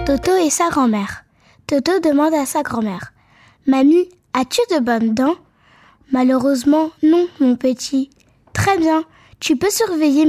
Toto et sa grand-mère. Toto demande à sa grand-mère: Mamie, as-tu de bonnes dents ? Malheureusement, non, mon petit. Très bien, tu peux surveiller